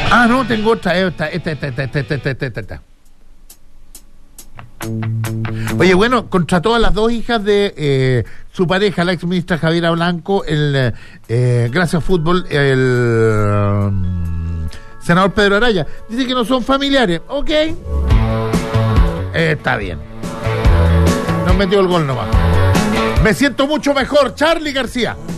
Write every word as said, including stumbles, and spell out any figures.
Ah, no, tengo otra, esta, esta, esta, esta, esta, esta, esta, esta, esta. Oye, bueno, contrató a las dos hijas de eh, su pareja, la ex ministra Javiera Blanco, el eh, gracias fútbol, el um, senador Pedro Araya. Dice que no son familiares. Ok. Eh, está bien. Nos metió el gol nomás. Me siento mucho mejor, Charly García.